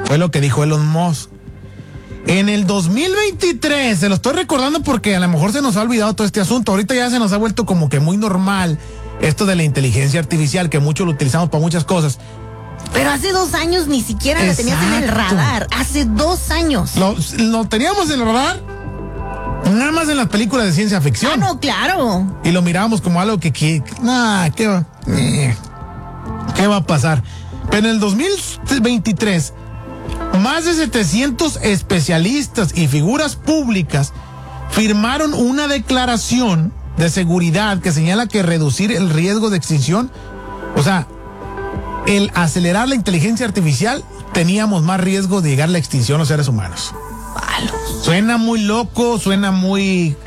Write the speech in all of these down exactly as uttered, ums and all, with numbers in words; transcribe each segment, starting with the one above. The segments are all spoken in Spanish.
Fue lo que dijo Elon Musk. En el dos mil veintitrés, se lo estoy recordando porque a lo mejor se nos ha olvidado todo este asunto. Ahorita ya se nos ha vuelto como que muy normal esto de la inteligencia artificial, que mucho lo utilizamos para muchas cosas. Pero hace dos años ni siquiera la tenías en el radar. Hace dos años. Lo, lo teníamos en el radar nada más en las películas de ciencia ficción. Ah, no, claro. Y lo mirábamos como algo que... que nah, ¿qué va? Eh, ¿Qué va a pasar? Pero en el dos mil veintitrés... más de setecientos especialistas y figuras públicas firmaron una declaración de seguridad que señala que reducir el riesgo de extinción, o sea, el acelerar la inteligencia artificial, teníamos más riesgo de llegar a la extinción los seres humanos. Palos. Suena muy loco, suena muy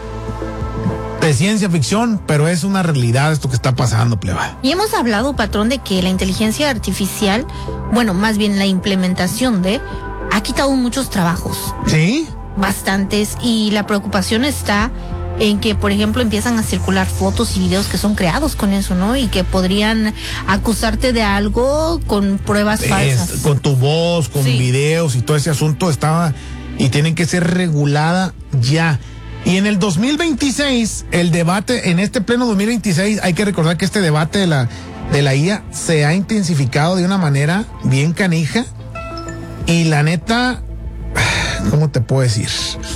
de ciencia ficción, pero es una realidad esto que está pasando, pleba. Y hemos hablado, patrón, de que la inteligencia artificial, bueno, más bien la implementación de, ha quitado muchos trabajos. ¿Sí? Bastantes, y la preocupación está en que, por ejemplo, empiezan a circular fotos y videos que son creados con eso, ¿no? Y que podrían acusarte de algo con pruebas es, falsas. Con tu voz, con sí. videos y todo ese asunto estaba, y tienen que ser regulada ya. Y en el dos mil veintiséis, el debate, en este pleno dos mil veintiséis, hay que recordar que este debate de la, de la I A se ha intensificado de una manera bien canija. Y la neta, ¿cómo te puedo decir?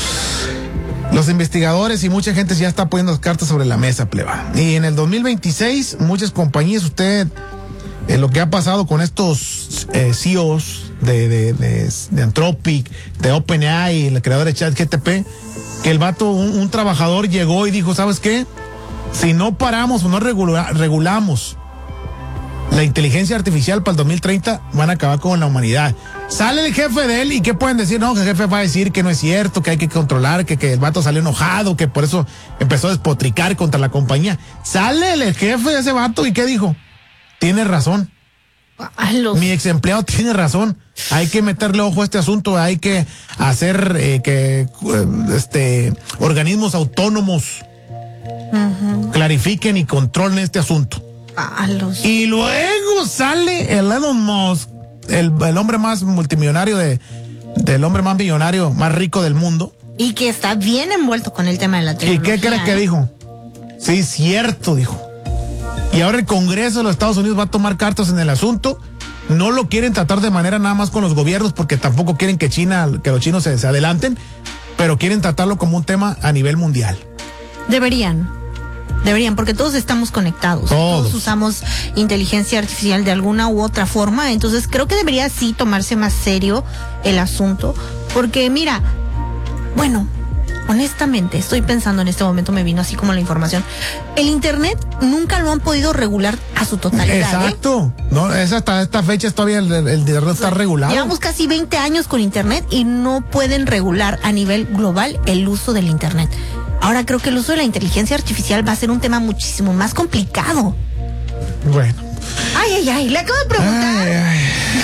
Los investigadores y mucha gente ya está poniendo cartas sobre la mesa, pleba. Y en el dos mil veintiséis, muchas compañías, usted, eh, lo que ha pasado con estos eh, C E Os de, de, de, de Anthropic, de OpenAI, el creador de ChatGPT, que el vato, un, un trabajador llegó y dijo, ¿sabes qué? Si no paramos o no regula, regulamos la inteligencia artificial para el dos mil treinta, van a acabar con la humanidad. Sale el jefe de él y ¿qué pueden decir? No, que el jefe va a decir que no es cierto, que hay que controlar, que, que el vato salió enojado, que por eso empezó a despotricar contra la compañía. Sale el jefe de ese vato y ¿qué dijo? Tiene razón. Los... Mi ex empleado tiene razón. Hay que meterle ojo a este asunto, hay que hacer eh, que eh, este organismos autónomos uh-huh. clarifiquen y controlen este asunto. Los... Y luego sale el Elon Musk, el, el hombre más multimillonario de, del hombre más millonario, más rico del mundo. Y que está bien envuelto con el tema de la tecnología. ¿Y qué crees que dijo? Sí, cierto, dijo. Y ahora el Congreso de los Estados Unidos va a tomar cartas en el asunto. No lo quieren tratar de manera nada más con los gobiernos porque tampoco quieren que China, que los chinos se, se adelanten, pero quieren tratarlo como un tema a nivel mundial. Deberían. Deberían, porque todos estamos conectados. Todos. Todos usamos inteligencia artificial de alguna u otra forma. Entonces creo que debería sí tomarse más serio el asunto. Porque mira, bueno, honestamente, estoy pensando en este momento, me vino así como la información. El internet nunca lo han podido regular a su totalidad. Exacto. ¿eh? No, es hasta esta fecha todavía el, el internet o sea, está regulado. Llevamos casi veinte años con internet y no pueden regular a nivel global el uso del internet. Ahora creo que el uso de la inteligencia artificial va a ser un tema muchísimo más complicado. Bueno. Ay, ay, ay, le acabo de preguntar. Ay, ay.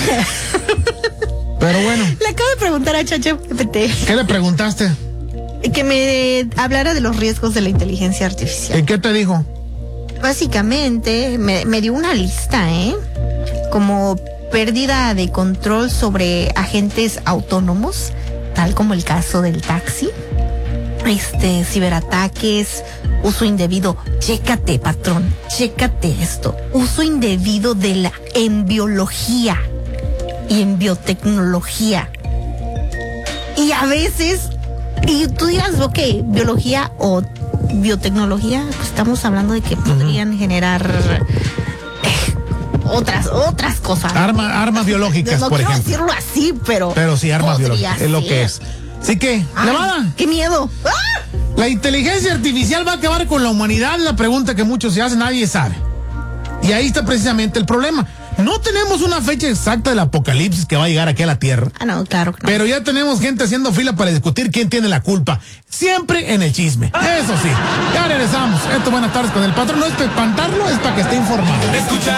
Pero bueno. Le acabo de preguntar a ChatGPT. ¿Qué le preguntaste? Que me hablara de los riesgos de la inteligencia artificial. ¿Y qué te dijo? Básicamente, me, me dio una lista, ¿eh? Como pérdida de control sobre agentes autónomos, tal como el caso del taxi. Este, ciberataques, uso indebido. Chécate, patrón, chécate esto. Uso indebido de la en biología y en biotecnología. Y a veces, y tú dirás, ok, biología o biotecnología, pues estamos hablando de que podrían uh-huh. generar eh, otras, otras cosas. Arma, armas biológicas, no, no por quiero ejemplo. decirlo así, pero. Pero sí, armas biológicas, es lo que es. Así que, Ay, Levada. ¡Qué miedo! ¡Ah! La inteligencia artificial va a acabar con la humanidad, la pregunta que muchos se hacen, nadie sabe. Y ahí está precisamente el problema. No tenemos una fecha exacta del apocalipsis que va a llegar aquí a la Tierra. Ah, no, claro que no. Pero ya tenemos gente haciendo fila para discutir quién tiene la culpa. Siempre en el chisme. Eso sí. Ya regresamos. Esto, buenas tardes con el patrón. No es para espantarlo, es para que esté informado. Escucha.